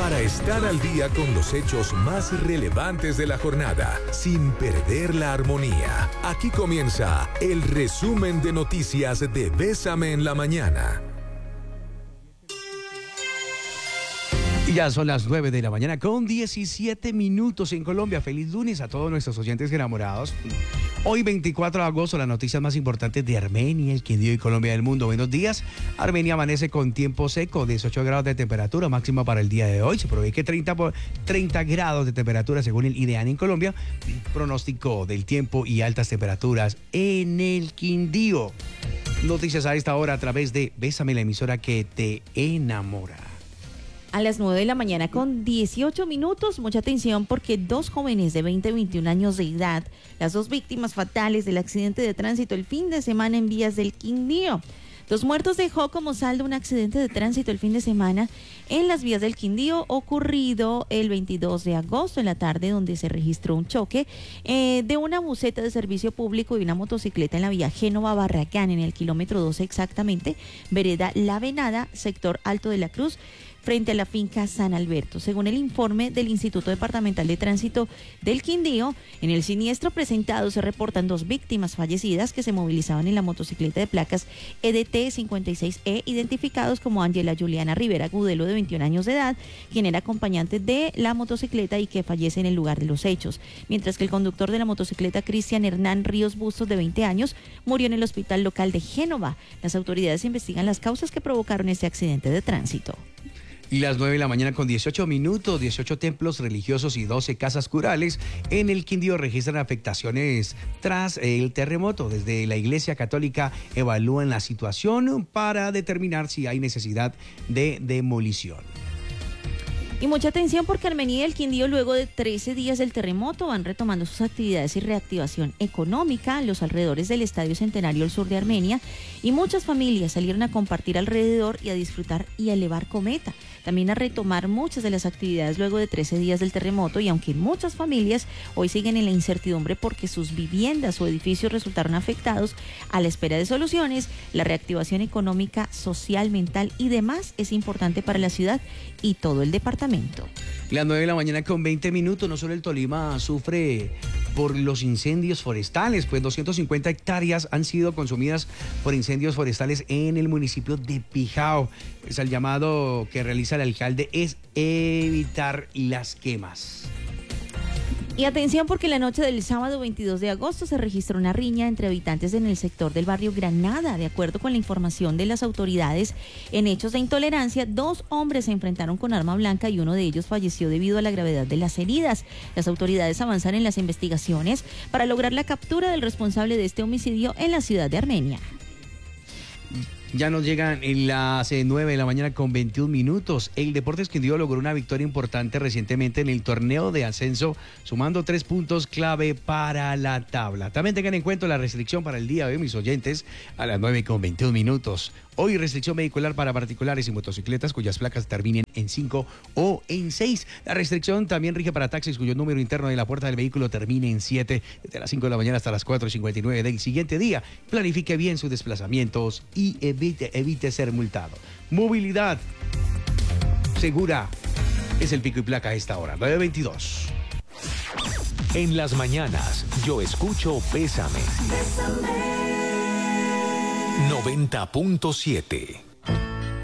para estar al día con los hechos más relevantes de la jornada, sin perder la armonía. Aquí comienza el resumen de noticias de Bésame en la Mañana. Y ya son las 9 de la mañana con 17 minutos en Colombia. Feliz lunes a todos nuestros oyentes enamorados. Hoy 24 de agosto, las noticias más importantes de Armenia, el Quindío y Colombia del mundo. Buenos días. Armenia amanece con tiempo seco, 18 grados de temperatura máxima para el día de hoy. Se prevé que 30 grados de temperatura según el IDEAN en Colombia. Pronóstico del tiempo y altas temperaturas en el Quindío. Noticias a esta hora a través de Bésame, la emisora que te enamora. A las 9 de la mañana con 18 minutos, mucha atención porque dos jóvenes de 20 y 21 años de edad, las dos víctimas fatales del accidente de tránsito el fin de semana en vías del Quindío. Dos muertos dejó como saldo un accidente de tránsito el fin de semana en las vías del Quindío ocurrido el 22 de agosto en la tarde, donde se registró un choque de una buseta de servicio público y una motocicleta en la vía Génova-Barragán, en el kilómetro 12 exactamente, vereda La Venada, sector Alto de la Cruz, frente a la finca San Alberto. Según el informe del Instituto Departamental de Tránsito del Quindío, en el siniestro presentado se reportan dos víctimas fallecidas que se movilizaban en la motocicleta de placas EDT 56E, identificados como Ángela Juliana Rivera Gudelo, de 21 años de edad, quien era acompañante de la motocicleta y que fallece en el lugar de los hechos, mientras que el conductor de la motocicleta, Cristian Hernán Ríos Bustos, de 20 años, murió en el hospital local de Génova. Las autoridades investigan las causas que provocaron este accidente de tránsito. Y las 9 de la mañana con 18 minutos, 18 templos religiosos y 12 casas curales en el Quindío registran afectaciones tras el terremoto. Desde la Iglesia Católica evalúan la situación para determinar si hay necesidad de demolición. Y mucha atención porque Armenia y el Quindío, luego de 13 días del terremoto, van retomando sus actividades y reactivación económica en los alrededores del Estadio Centenario al sur de Armenia, y muchas familias salieron a compartir alrededor y a disfrutar y a elevar cometa. También a retomar muchas de las actividades luego de 13 días del terremoto, y aunque muchas familias hoy siguen en la incertidumbre porque sus viviendas o edificios resultaron afectados, a la espera de soluciones, la reactivación económica, social, mental y demás es importante para la ciudad y todo el departamento. Las 9 de la mañana con 20 minutos, no solo el Tolima sufre por los incendios forestales, pues 250 hectáreas han sido consumidas por incendios forestales en el municipio de Pijao. Pues el llamado que realiza el alcalde es evitar las quemas. Y atención porque la noche del sábado 22 de agosto se registró una riña entre habitantes en el sector del barrio Granada. De acuerdo con la información de las autoridades, en hechos de intolerancia, dos hombres se enfrentaron con arma blanca y uno de ellos falleció debido a la gravedad de las heridas. Las autoridades avanzan en las investigaciones para lograr la captura del responsable de este homicidio en la ciudad de Armenia. Ya nos llegan en las 9 de la mañana con 21 minutos. El Deportes Quindío logró una victoria importante recientemente en el torneo de ascenso, sumando 3 puntos clave para la tabla. También tengan en cuenta la restricción para el día de hoy, mis oyentes, a las 9 con 21 minutos. Hoy restricción vehicular para particulares y motocicletas cuyas placas terminen en 5 o en 6. La restricción también rige para taxis cuyo número interno de la puerta del vehículo termine en 7, desde las 5 de la mañana hasta las 4:59 del siguiente día. Planifique bien sus desplazamientos y evite ser multado. Movilidad segura es el pico y placa a esta hora, 9:22. En las mañanas, yo escucho Bésame. 90.7.